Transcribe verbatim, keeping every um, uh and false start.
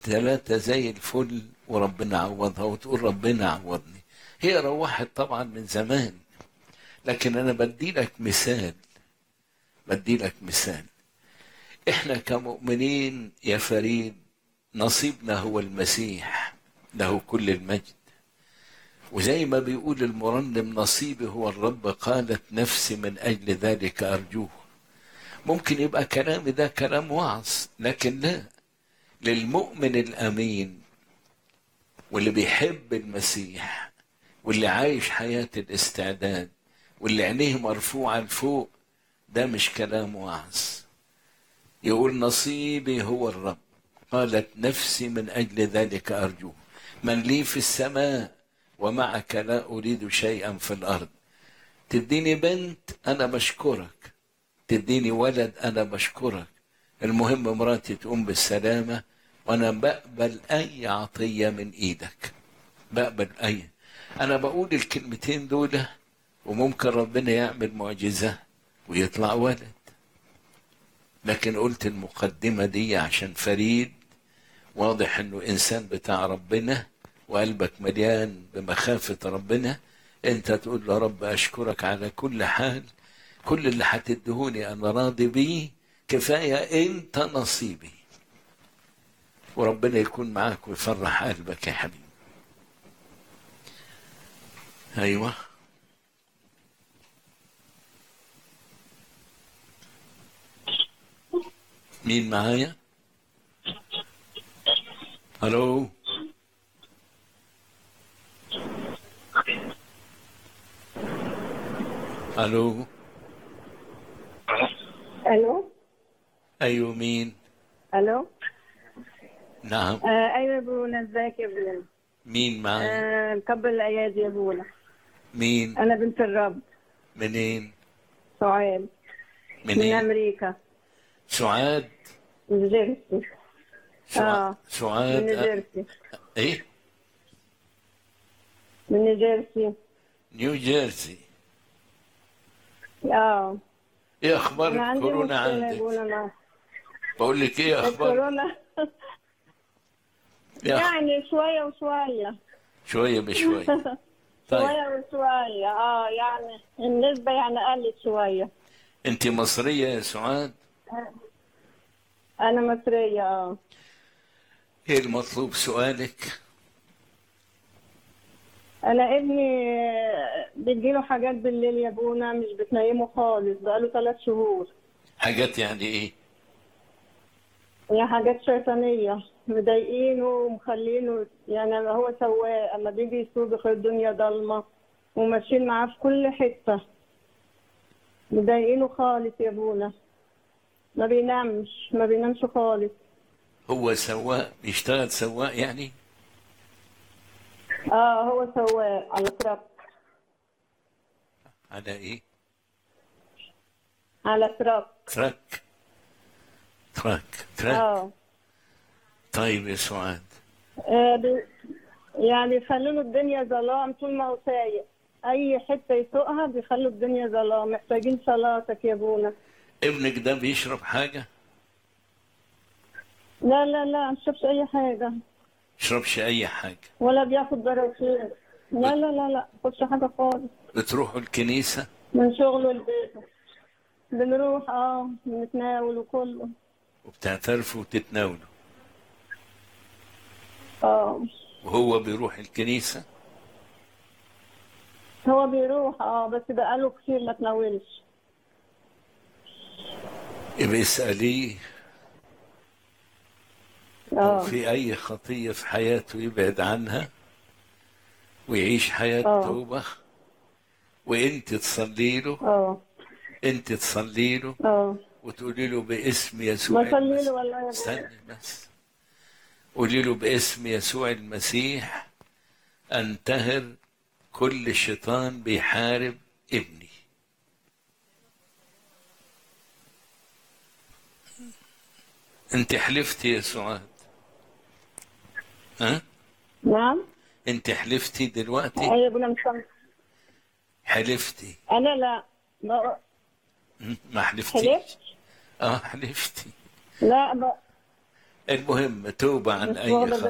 ثلاثة زي الفل وربنا عوضها وتقول ربنا عوضني. هي روحت طبعا من زمان، لكن أنا بدي لك مثال بدي لك مثال إحنا كمؤمنين يا فريد نصيبنا هو المسيح، له كل المجد. وزي ما بيقول المرنم نصيبي هو الرب، قالت نفسي من أجل ذلك أرجوه. ممكن يبقى كلامي ده كلام وعظ، لكن لا، للمؤمن الأمين واللي بيحب المسيح واللي عايش حياة الاستعداد واللي عينيه مرفوعة لفوق، ده مش كلام وعظ. يقول نصيبي هو الرب، قالت نفسي من أجل ذلك أرجوه. من لي في السماء ومعك لا أريد شيئا في الأرض. تديني بنت أنا بشكرك، تديني ولد أنا بشكرك، المهم مراتي تقوم بالسلامة، وأنا بقبل أي عطية من إيدك، بقبل أي. أنا بقول الكلمتين دول وممكن ربنا يعمل معجزة ويطلع ولد، لكن قلت المقدمة دي عشان فريد واضح انه انسان بتاع ربنا وقلبك مليان بمخافة ربنا. انت تقول له رب اشكرك على كل حال، كل اللي هتدهوني انا راضي بيه، كفاية انت نصيبي. وربنا يكون معاك ويفرح قلبك يا حبيبي. ايوه، مين معايا؟ الو الو الو. ايوه، مين؟ الو. نعم، آه ايوه يا بونا، ازيك يا بونا؟ مين معايا؟ آه مكبر الايادي يا بونا. مين؟ انا بنت الرب. منين؟ سعاد. من منين؟ امريكا. سعاد. من جيرسي. سعاد اه من سعاد أ... جيرسي. ايه؟ من جيرسي. نيو جيرسي. اه ايه اخبار انا عندي الكورونا مشكله يا عندك؟ بونا مع بقول لك ايه اخبار. الكورونا. يا أخ... يعني شويه وشويه. شويه بشويه. طيب، شويه وشويه، اه يعني النسبه يعني قلت شويه. انت مصريه يا سعاد؟ انا مصريه اه. ايه المطلوب سؤالك؟ انا ابني بتجيله حاجات بالليل يا بونا، مش بتنيمه خالص بقاله ثلاث شهور. حاجات يعني ايه؟ هي حاجات شيطانية مضايقينه ومخلينه، يعني هو سواق اما بيجي يسوق بيخلي الدنيا ضلمة، وماشيين معاه في كل حتة، مضايقينه خالص يا بونا. ما بينامش ما بينامش خالص. هو سواق، بيشتغل سواق يعني؟ اه هو سواق على تراك. على ايه؟ على تراك. تراك. تراك تراك. اه. طيب يا سعاد، آه، بي- يعني بيخلوا له الدنيا ظلام طول ما هو سايق، اي حته يسوقها بيخلوا الدنيا ظلام. محتاجين صلاتك يا ابونا. ابنك ده بيشرب حاجه؟ لا لا لا، ما بيشربش اي حاجه. يشربش اي حاجه؟ ولا بياخد براوشين. لا بت... لا لا لا، ما بياخدش حاجه خالص. بتروحوا الكنيسه؟ من شغله البيت. بنروح اه بنتناول وكله. وبتعترفوا وتتناولوا؟ اه وهو بيروح الكنيسه؟ هو بيروح اه بس بقاله كتير ما تناولش. يبقى اسأليه لو اه في أي خطية في حياته يبعد عنها ويعيش حياة اه توبة، وانت تصلي له. اه انت تصلي له اه. وتقولي له باسم يسوع ما صلي له المسيح. والله يا ابونا. استني بس. قولي له باسم يسوع المسيح انتهر كل شيطان بيحارب ابني. انت حلفتي يا سعاد؟ ها؟ نعم. انت حلفتي دلوقتي؟ ايوه يا ابونا، مش سامع. حلفتي؟ انا لا. م? ما حلفت. حلفتيش؟ اه حلفتي. لا ب... المهم توبة عن مش أي واخدة خطأ.